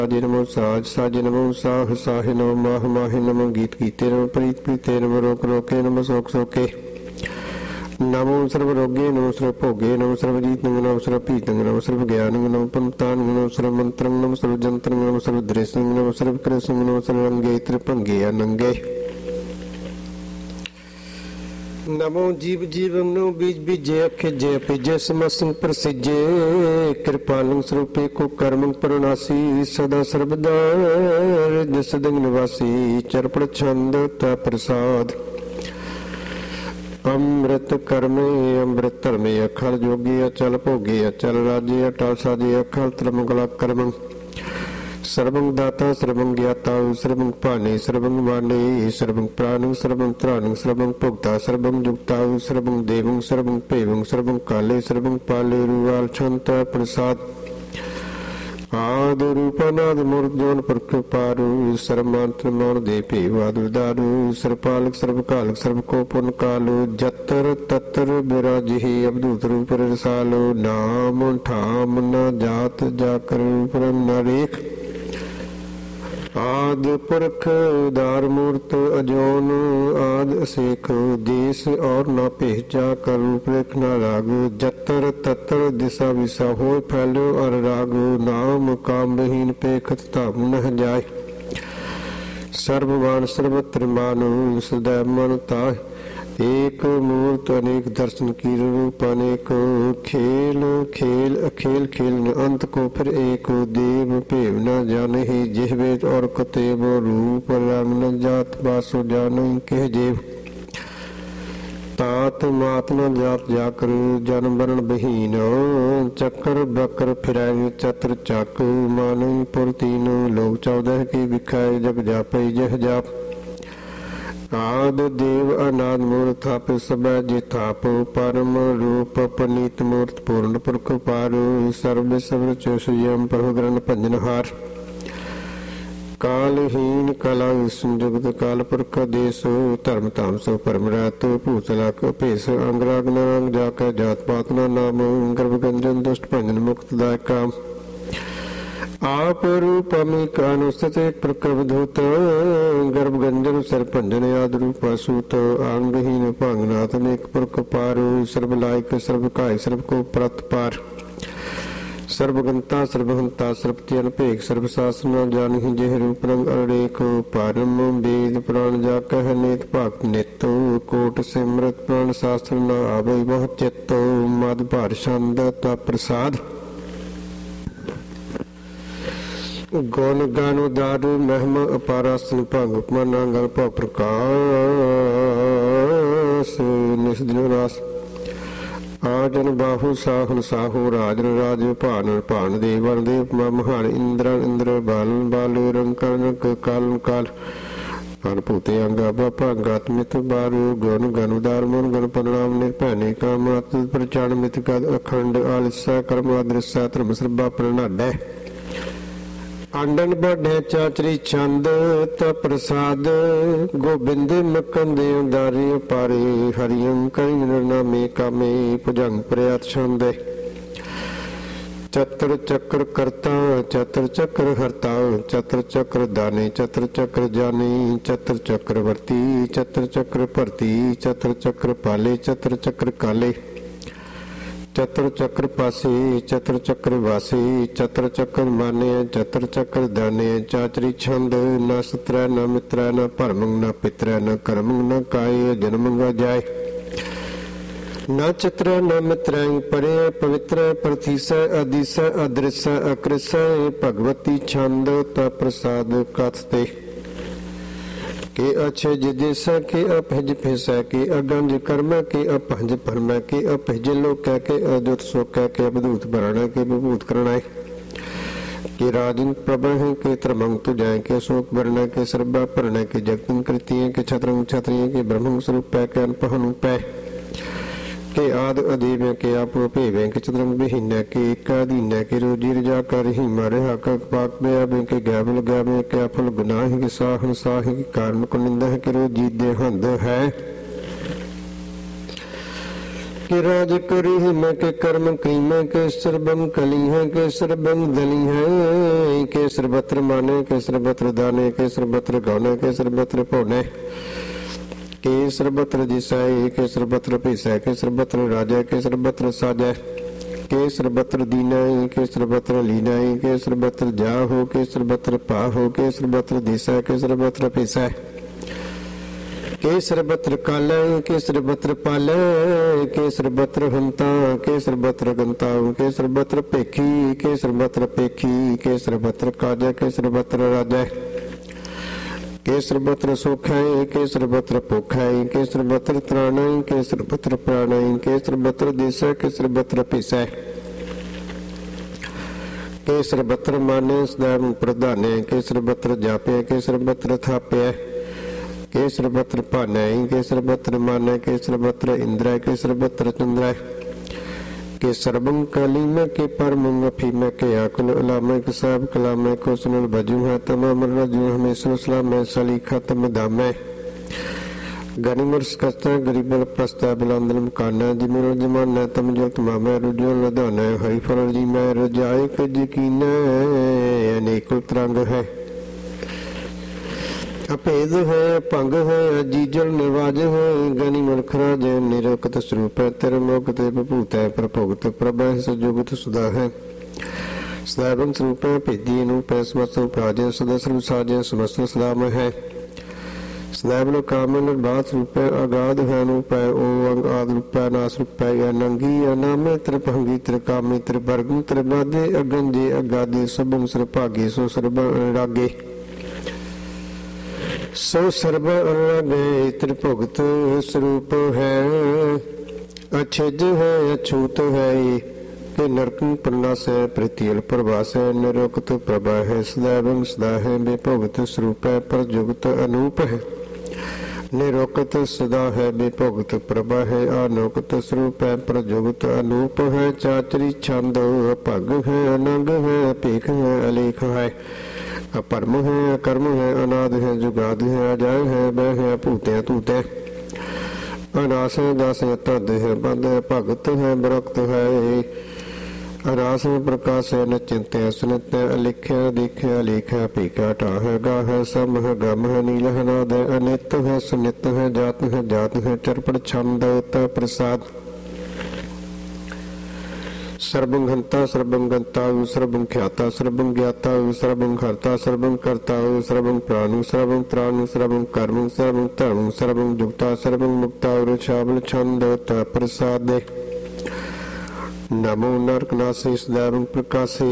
साजे नमो साज साजे नमो साह साहे नमो माह माहे नमो गीत गीते नमो प्रीत प्रीते नमो रोक रोके नमो शोक शोके नमो सर्व रोगे नमो सर्व भोगे नमो सर्वजीत नमो सर्व पीतंग नमो सर्व ज्ञान नमो पंतान नमो सर्व मंत्रंग नमो सर्व जंत्र नमो सर्व दृश्यंग नमो सर्व कृष्ण नमो सर्व रंगे त्रिभंगे अनंगे नमो जीव जीवं नमो बीज बीजे अखिजे अपिजे समस्त प्रसिजे कृपालंग स्वरूपे को कर्मं प्रणासी सदा सर्वदा सदंग निवासी चरपड़ छंद ता प्रसाद अमृत कर्मे अमृत धर्मे अखल जोगी अचल भोगे अचल राजे अटल साजे अखल त्रमंगला कर्मं सर्वं दाता सर्वं ज्ञाता सर्वं पाने सर्वं माने सर्वं प्राणं सर्वं त्राणं सर्वं भोक्ता सर्वं जुक्ता सर्वं देवं सर्वं पेवं सर्वं काले सर्वं पाले रुवाल छंता प्रसाद आदि रूपानाद मूर्त जोन पुरख पारु सर्वमंत्र मौन दे पेवादु दारु सर्वपालक सर्वकालक सर्वको पुन कालो जतर ततर विराजिहि अवधूत रूप रसालो नाम ठाम न जात जाकर परम नरेख आद पुरख उदार मूर्त अजोन आद असेख देश और न पहचा कर रूप रेख न रागो जतर ततर दिशा विसा हो फैलो और रागो नाम काम विहीन पेखत धाम न जाय सर्ववान सर्वत्र मानो सदैव मन ताह एक मूर्त अनेक दर्शन की रूप अनेक खेल खेल अखेल खेल अंत को फिर एक देव पेव न जाने ही जिहवे और कतेव रूप रंग न जात बासो जानो कह जेव तात मात न जात जाकर जन वरण बहीन चक्कर बकर फिराए चत्र चक मानो पुर तीन लोग 14 की विखाए जग जापे जह जाप आद देव अनाद मूर्त थाप सब जे थाप परम रूप पनीत मूर्त पूर्ण पुरख पारो सर्व सर्व चोषयम प्रभु ग्रहण भंजनहार कालहीन कला संजुगत काल पुरख देसो धर्म धाम सो परम रात भूतलाक भेस अंगराग नरंग जाकर जात पात न नाम गर्भ गंजन दुष्ट भंजन मुक्त दायक काम आप रूपमिक अनुस्थित प्रकवधूत गर्भ गंजन सरपंजन आद रूप सूत अंगहीन भांगनाथ अनेक पुरख पारो सर्वलायक सर्वकाय सर्व को प्रत पार सर्वगंता सर्वहंता सर्वत्यन भेक सर्व शासन जानहि जेह रूप रंग अरेख परम वेद पुराण जा कह नेत भक्त नितो कोट सिमरत प्राण शास्त्र न आवे वह चित्तो मद भार छंद ता प्रसाद गुण गान उदारू महिमा अपारासन भंग उपमाना गल भाव प्रकाश निस्दिन रास आजन बाहु साहन साहु राजन राज भान भान देव वन देव महान इंद्र इंद्र बालन बालु रंकन कालन काल अनुभूते अंगा बापा गात्मित बारू गुण गण उदार मन गण परिणाम निर्भैने काम प्रचार मित गद अखंड आलिसा कर्म अदृश्य धर्म सर्बा प्रणाडै आंडन बढ़े चाचरी छंद त प्रसाद गोबिंद मकंद उदारी पारे हरियं करिन नामे कामे भुजंग प्रयात छंद चतर चक्र करता चतर चक्र हरता चतर चक्र दाने चतर चक्र जाने चतर चक्रवर्ती चतर चक्र भरती चतर चक्र पाले चतर चक्र काले चतर चक्र पासे चतर चक्र वासे चतर चक्र माने चतर चक्र दाने चाचरी छंद न सत्र न मित्र न परमंग न पित्र न कर्मंग न काय जन्मंग जाय न चित्र न मित्र परे पवित्र प्रथिस अदिस अदृश अकृस भगवती छंद ता प्रसाद कथते के अच्छे जिदेश के अपहज फेसा के अगंज कर्म के अपहज परम के अपहज लोक के अद्भुत शोक के अवधूत भरण के विभूत करना के राजन प्रबह के त्रमंग तु जाय के शोक वर्ण के सर्वा पर्ण के जगतन कृतिय के छत्रंग क्षत्रिय के ब्रह्म स्वरूप के अनपहनु पै के आद अदेव के आप भेवे के चतुरंग विहीन के एकादीन के रोजी रजा कर ही मारे हक पाक में के गैबल गैबे के फल गुनाह के साहन साहि के कारण को निंदा के रोजी देहंद है कि राज करी है मैं के कर्म क्रीम के सर्वम कली है के सर्वम दली है के सर्वत्र माने के सर्वत्र दाने के सर्वत्र गौने के सर्वत्र पौने के सर्वत्र दिशाए के सर्वत्र पीसा के सर्वत्र राजा के सर्वत्र साजा के सर्वत्र दीनाई के सर्वत्र लीनाई के सर्वत्र जा हो के सर्वत्र पा हो के सर्वत्र दिशा के सर्वत्र पीसा के सर्वत्र कालय के सर्वत्र पालय के सर्वत्र हंता के सर्वत्र गंता के सर्वत्र पेखी के सर्वत्र पेखी के सर्वत्र काजा के सर्वत्र राजा के सर्वत्र सुखाय के सर्वत्र पोखाय के सर्वत्र त्राणय के सर्वत्र प्राणय के सर्वत्र दिशा के सर्वत्र पिसय के सर्वत्र माने सदैव प्रधाने के सर्वत्र जापे के सर्वत्र थाप्य के सर्वत्र पानय के सर्वत्र मानय के सर्वत्र इंद्राय के सर्वत्र चंद्राय के सर्वं कालीम के परम अफीम के आकुल अलाम के सब कलाम को सुनल बजू है तमाम रजू हमेशा सलाम सली खत्म दामे गनिमर्स कस्ता गरीबल प्रस्ता बिलांदल मकाना जिमेल जमाना तम जो तमाम रुजो लदाना हरि फल जी मैं रजाए के यकीन अनेक तरंग है अभेद है भंग है अजीजल निवाज है गनी मनख राज निरकत स्वरूप है तेरे मोकत भूत है प्रभुगत प्रभ है सजुगत सुधा है सदैवन स्वरूप है भेदी अनूप है समस्त राज सदा सर्व साज समस्त सलाम है सदैवन काम निर्बाध स्वरूप है अगाध है अनूप है ओ अंग आदि रूप है नास रूप है अनंगी अनामे त्रिभंगी त्रिकामी त्रिवर्गम त्रिबादे अगंजे अगादे सबं सर्वभागे सो सर्व अनुरागे सो सर्व अनुरागे त्रिभुगत स्वरूप है अच्छेद है अछूत है कि नरकं प्रनाश है प्रतिल प्रभास है निरोक्त प्रभा है सदैव सदा है बेभुगत स्वरूप है प्रजुगत अनूप है निरोकत सदा है बेभुगत प्रभा है अनोकत स्वरूप है प्रजुगत अनूप है चाचरी छंद भग है अनंग है भीख है अलेख है अपरम है अकर्म है अनाद है जुगाद है अजय है बह है भूत है तूत है अनास है दास है तद है बंद है भगत है बरक्त है अरास है प्रकाश है निश्चिंत है सुनित है अलिख्या देखा अलेखा पीका टा है गा है सम है गम है नील है नाद है अनित है सुनित है जात है चरपड़ छंद प्रसाद सर्वं हंता सर्वं गंता सर्वं ख्याता सर्वं ज्ञाता सर्वं हर्ता सर्वं कर्ता सर्वं प्राणु सर्वं त्राणु सर्वं कर्म सर्वं धर्म सर्वं जुक्ता सर्वं मुक्ता ऋषावल छंद प्रसादे नमो नरकनासे सदैवं प्रकाशे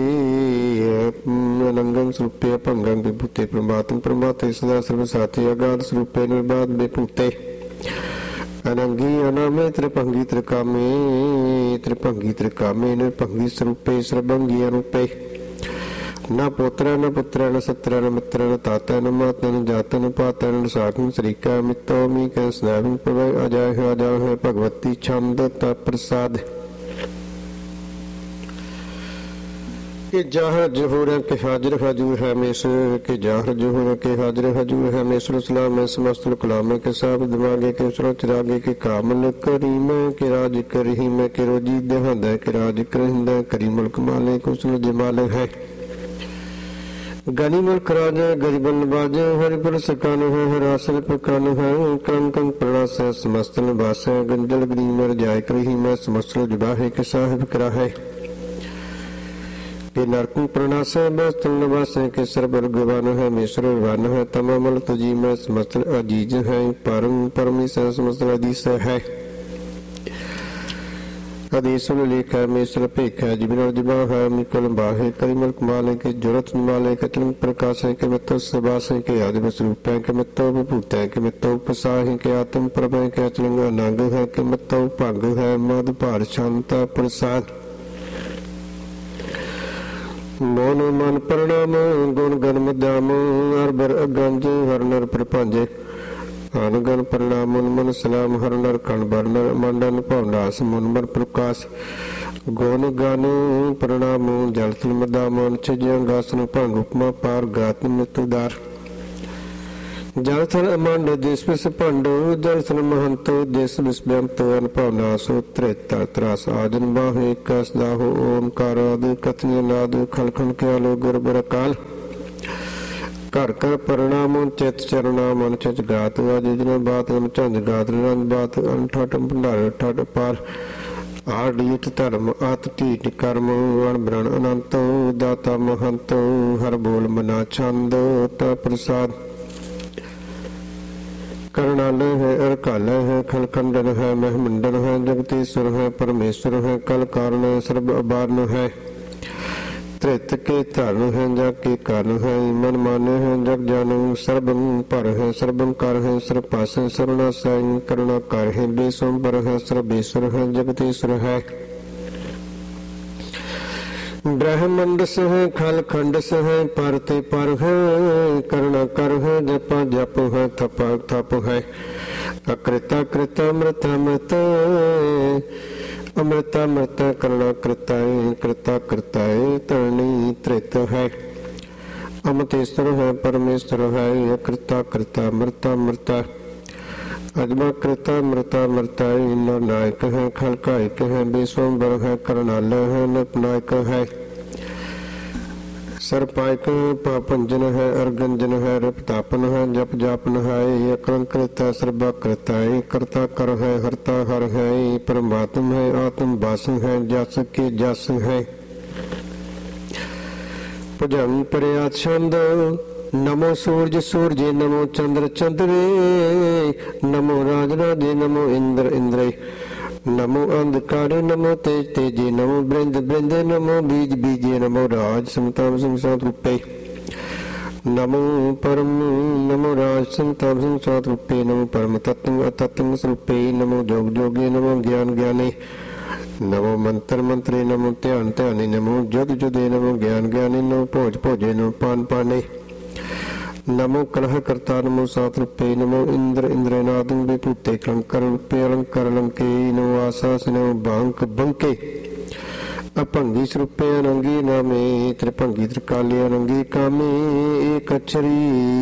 अनंगं स्वरूपे भंगं विभूते प्रमात्म प्रमाते सदा सर्वसाते अगाध स्वरूपे निर्बाध विभूते अनंगी अनामे त्रिभंगी त्रिकामे त्रिभंगी त्रिकामे निर्भंगी स्वरूपे सर्वंगी अनूपे न पुत्र न पुत्र न सत्र न मित्र न ताता न माता न जाता न पाता न साखं श्रीका मित्तो मी कै सदैव प्रभय अजय है भगवती छंद प्रसाद कि जाहर जोहर के हाजिर हजूर है मेसर के जाहर जोहर के हाजिर हजूर है मेसर सलाम है समस्त कलाम के साब दिमागे के सुर चिरागे के कामल करीम के राज करीम के रोजी देहंद के राज करिंद करीमल कमाले कुशल जमाल है गनी मुल्क राज गजबल नवाज हरिपुर सकान है हरासल पकान है कंकं प्रणास है समस्त निवास है गंजल गरीम रजाय करीम समस्त जुबाहे के साहिब करा है के नरकं प्रणास है बस्तल नवास है के सर्वर गवान है मिश्र वन है तमामल तुजी में समस्त अजीज है परम परमेश समस्त अदीस है अदीसुल लेख है मिश्र पेख है जिबिनल जिबा है मिकल बाहे करिमल कमाल के जुरत माले के चलन प्रकाश है के मित्तो सबास है के आदि स्वरूप है के मित्तो विभूत है के मित्तो प्रसाह है के आत्म प्रभ है के चलन अनंग है के मित्तो भंग है मद भार शांता प्रसाद मोन मन प्रणाम गुण गण मध्याम अरबर अगंज हर नर प्रपंज अनगन प्रणाम मुन मन सलाम हर नर कण बरनर मंडन पौंडास मुनबर प्रकाश गुण गण प्रणाम जलथल मदाम छिजंगासन भंग उपमा पार गात मृत्युदार ਜਲ ਥਲ ਅਮੰਡ ਦੇਸ ਵਿਸ ਭੰਡ ਜਲ ਥਲ ਮਹੰਤ ਦੇਸ ਵਿਸ ਬੇਅੰਤ ਅਨਭਵ ਨਾਸੋ ਤ੍ਰੇਤਾ ਤਰਾਸ ਆਜਨ ਬਾਹੇ ਕਸ ਦਾਹੋ ਓਮਕਾਰ ਆਦਿ ਕਥਨੀ ਨਾਦ ਖਲਖਣ ਕਿਆਲੋ ਗੁਰਬਰ ਅਕਾਲ ਘਰ ਘਰ ਪ੍ਰਣਾਮ ਚਿਤ ਚਰਣਾ ਮਨ ਚਿਤ ਗਾਤ ਅਜਿਜਨ ਬਾਤ ਚੰਦ ਗਾਤ ਰੰਗ ਬਾਤ ਅਨਠਟ ਭੰਡਾਰ ਠਟ ਪਾਰ ਆੜੀਤ ਧਰਮ ਆਤ ਢੀਟ ਕਰਮ ਅਣ ਬ੍ਰਣ ਅਨੰਤ ਦਾਤਾ ਮਹੰਤ ਹਰ ਬੋਲ ਮਨਾ ਛੰਦ ਤਾ ਪ੍ਰਸਾਦ करणालय है अरकालय है खलखंडन है महमंडन है जगतीश्वर है परमेश्वर है कल कारण है सर्व अबारण है त्रित के धरण है जग के कारण है मन माने है जग जानो सर्वं पर है सर्वं कर है सर्वपास है सर्वनाश करुणा कर है बेसों है सर्वेश्वर है जगतीश्वर है ब्रह्मंडस है खल खंडस है पर ते पर है करुणा कर है जपा जप है थपा थप है अकृता कृता मृत मृत अमृता मृत करुणा कृताय कृता कृताय तरणी त्रित है अमतेश्वर है परमेश्वर है अकृता कृता मृता मृता अजमा कृता मृता मृता नायक है खलकायक है विश्वम्बर है करणालय है नपनायक है सरपायक पापंजन है अर्गंजन है रपतापन है जप जापन है अकलंकृत है सर्वाकृत है कर्ता कर है हरता हर है परमात्म है आत्म वास है जस के जस है भुजंग प्रयात छंद नमो सूरज सूरजे नमो चंद्र चंद्रे नमो राज राजे नमो इंद्र इंद्रे नमो अंधकारे नमो तेज तेजे नमो बृंद बृंदे नमो बीज बीजे नमो राज समताम संसात रूपे नमो परम नमो राज समताम संसात रूपे नमो परम तत्व अतत्व स्वरूपे नमो जोग जोगे नमो ज्ञान ज्ञाने नमो मंत्र मंत्रे नमो ध्यान ध्याने नमो जुद जुदे नमो ज्ञान ज्ञाने नमो भोज भोजे नमो पान पाने नमो कलह कर्ता नमो सात रूपे नमो इंद्र इंद्रनादं विभूते अलंकर रूपे अलंकर अलंके नमो आसास नमो बांक बंके अपंगी स्वरूपे अनंगी नामे त्रिभंगी त्रिकाले अनंगी कामे एक अक्षरी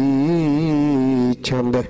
छंद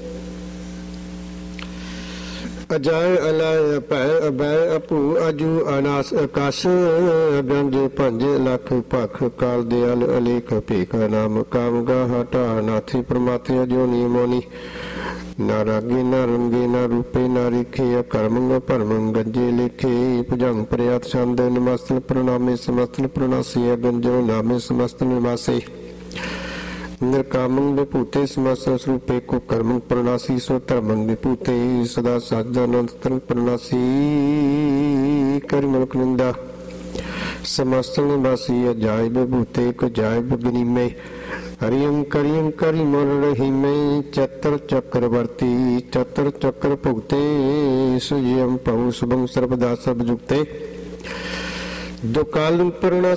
अजाय अलाय अपै अबै अपू अजू अनास आकाश अगंज पंज लख पख काल दयाल अलेख भेख नाम काम गा हटा नाथी परमाथे अजोनी मोनी ना रागे ना रंगे ना रूपे ना रिखे अकर्मंग भरमंग गंजे लेखे भुजंग प्रयात छंद नमस्तल प्रणामे समस्तल प्रणासी अगंजो नामे समस्त निवासे निर्कामं विभूते समस्त स्वरूपे को कर्मं प्रणासी सो धर्मं विभूते सदा सच्चिदानंद प्रणासी कर्मक निंदा समस्त निवासी अजाय विभूते को जाय बगनी में हरियं करियं करि मोर रही में चतर चक्रवर्ती चतर चक्र भुगते सुजयं पवु शुभं सर्वदा सब जुगते दो काल प्रणासी